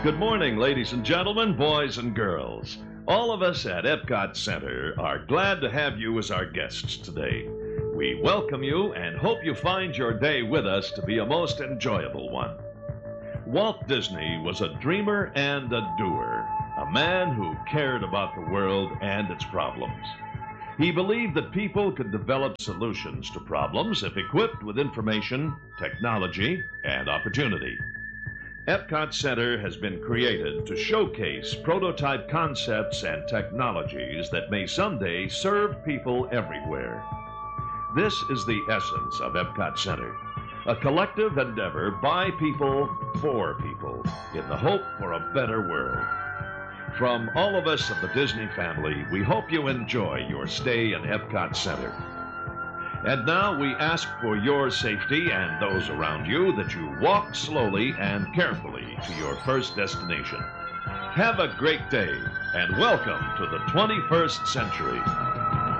Good morning, ladies and gentlemen, boys and girls. All of us at Epcot Center are glad to have you as our guests today. We welcome you and hope you find your day with us to be a most enjoyable one. Walt Disney was a dreamer and a doer, a man who cared about the world and its problems. He believed that people could develop solutions to problems if equipped with information, technology, and opportunity. Epcot Center has been created to showcase prototype concepts and technologies that may someday serve people everywhere. This is the essence of Epcot Center, a collective endeavor by people, for people, in the hope for a better world. From all of us of the Disney family, we hope you enjoy your stay in Epcot Center. And now we ask for your safety and those around you that you walk slowly and carefully to your first destination. Have a great day and welcome to the 21st century.